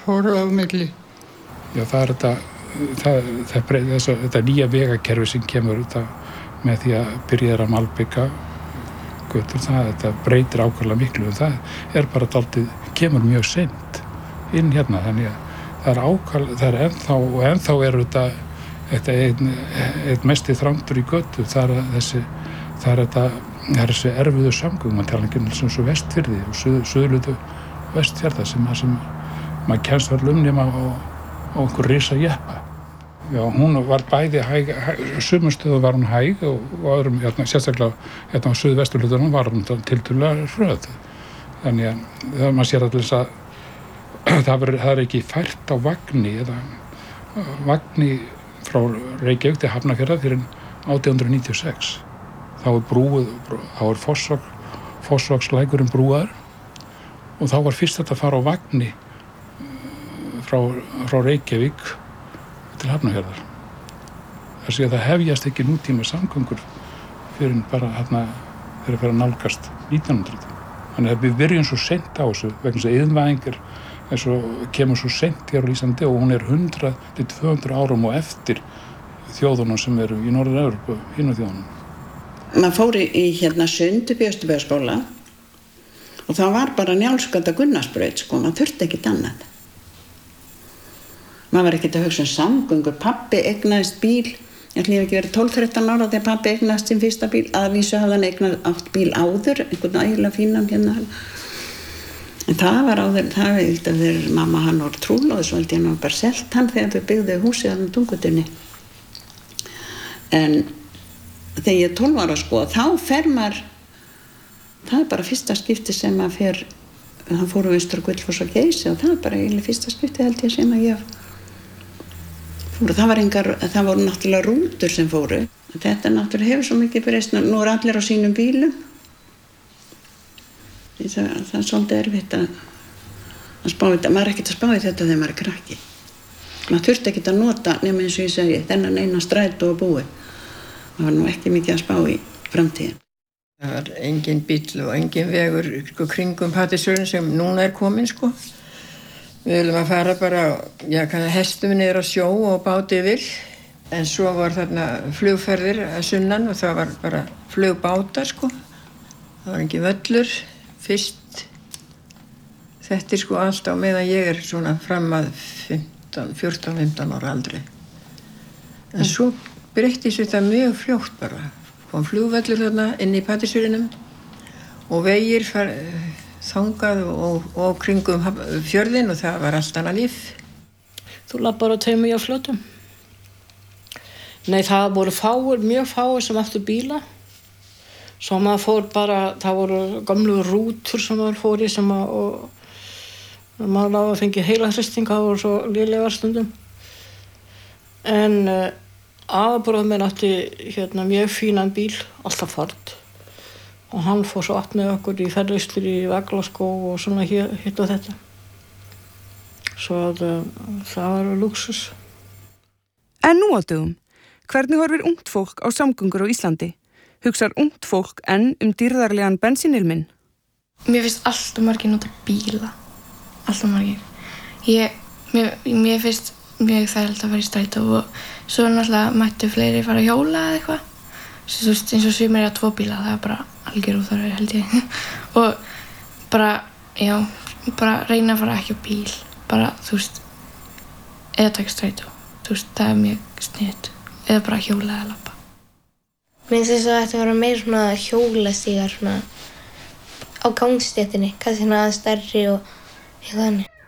fóru á milli. Já, það þetta nýja vegakerfi sem kemur með því að byrja að malbika götur, þetta breytir ákvarðanlega miklu. Það bara kemur mjög seint inn hérna, þannig að það ennþá þetta einn mesti þrándur í götu, það er þessi erfiðu samgöngum, maður tala ekki sem svo Vestfirði og suðurhluta Vestfjarða sem maður kemst varla nema á einhver risa jeppa. Já, hún var bæði hæg, sumum stöðum var hún hæg og öðrum, sérstaklega á suðvesturhlutanum var hún tiltölulega hröð. Þannig að þegar maður sér allir að það er ekki fært á vagni frá Reykjavík til Hafnarfjarðar fyrir 1896. Þá er Fossvogslækurinn brúaður og þá var fyrst að fara á vagni frá Reykjavík til Hafnarfjarðar. Það hefjast ekki nútíma samgöngur fyrir bara þegar fyrir að nálgast 1900. Þannig að við byrjum svo seint á þessu vegna þess að iðnvæðing kemur svo seint hér á Íslandi og hún er 100 til 200 árum og eftir þjóðunum sem eru í Norður-Evrópu, hinum þjóðunum. Maður fór í Sund upp í Austurbæjarskóla og það var bara Njálsgata Gunnarsbraut, maður þurfti ekkert annað. Maður var ekkert að hugsa samgöngur. Pabbi eignaðist bíl, ég ætli ekki verið 12-13 ára þegar pabbi eignaðist sinn fyrsta bíl. Að vísu hafði hann eignast bíl áður, einhvern ægilega fínan hérna. En það var áður, þegar mamma hann var trúlóðis, held ég hann var bara selt hann þegar þau byggðu húsið þarna á Tungutunni. En þegar ég 12 ára þá fer maður, það er bara fyrsta skipti sem maður fer, hann fór vestur á Gullfoss og Geysi og það er bara eiginlega fyrsta skipti held ég sem að ég fór. Það voru náttúrulega rútur sem fóru. Þetta náttúrulega hefur svo mikið breyst. Nú er allir á sínum bílum. Það er svolítið erfitt að spá þetta. Maður er ekkert að spá í þetta þegar maður er krakki. Maður þurfti ekkert að nota nema eins og ég segi þennan eina strætó og búið. Það var nú ekki mikið að spá í framtíðin. Það var engin bíll og engin vegur kringum Patreksfjörðinn sem núna er kominn Við viljum að fara bara, hestum niður á sjó og báti yfir. En svo var þarna flugferðir að sunnan og það var bara flugbátar Það var engin völlur fyrst. Þetta er allt á meðan ég er svona fram að 14-15 ára aldri. En svo breyttist þetta mjög fljótt bara. Kom flugvöllur þarna inn í Patreksfjörðinum og vegir þangað og kringum fjörðinn og það var allt annað líf. Þú labbar á 2 fljótum. Nei, það voru mjög fáir sem áttu bíla. Svo maður fór bara, það voru gamlu rútur sem maður fór í og maður lág að fengi heilahristing, það voru svo lélegar stundum. En aðbróðir minn átti mjög fínan bíl, alltaf Ford. Og hann fór svo oft með okkur í ferðaustur í Vaglaskóg og svona hitt og þetta. Svo það var lúxus. En nú á dögum, hvernig horfir ungt fólk á samgöngur á Íslandi? Hugsar ungt fólk enn dýrðarlegan bensínilminn? Mér finnst alltaf margir nota bíla. Alltaf margir. Mér finnst mjög þægilegt að fara í strætó og svo náttúrulega mættu fleiri fara að hjóla eða eitthvað. Þú veist, eins og sumir eiga 2 bíla, það er bara algjör óþarfi held ég. Og bara reyna að fara ekki á bíl. Bara, þú veist, eða taka strætó. Þú veist, það er mjög sniðugt. Eða bara hjóla eða labba. Mér finnst þess að þetta vera meira svona hjólastígar svona á gangstéttinni, kannski svona aðeins stærri og eitthvað þannig.